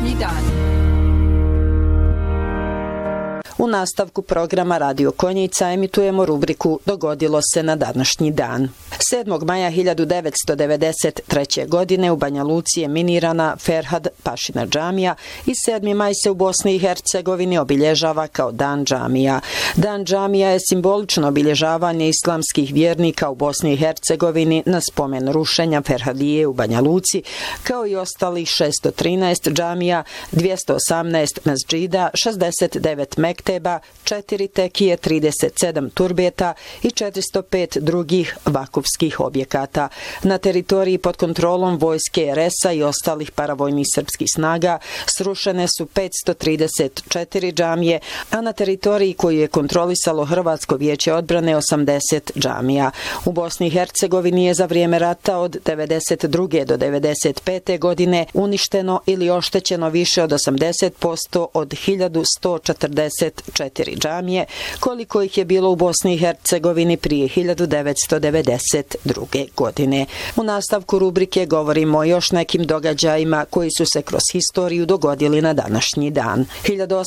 današnji dan. U nastavku programa Radio Konjica emitujemo rubriku Dogodilo se na današnji dan. 7. maja 1993. godine u Banja Luci je minirana Ferhad Pašina džamija i 7. maj se u Bosni i Hercegovini obilježava kao Dan džamija. Dan džamija je simbolično obilježavanje islamskih vjernika u Bosni i Hercegovini na spomen rušenja Ferhadije u Banja Luci, kao i ostalih 613 džamija, 218 mesdžida, 69 mekteba, 4 tekije, 37 turbeta i 405 drugih vakufskih objekata. Na teritoriji pod kontrolom vojske RS-a i ostalih paravojnih srpskih snaga srušene su 534 džamije, a na teritoriji koju je kontrolisalo Hrvatsko vijeće odbrane 80 džamija. U Bosni i Hercegovini je za vrijeme rata od 92. do 95. godine uništeno ili oštećeno više od 80% od 1144 džamije, koliko ih je bilo u Bosni i Hercegovini prije 1992. godine. U nastavku rubrike govorimo o još nekim događajima koji su se kroz historiju dogodili na današnji dan.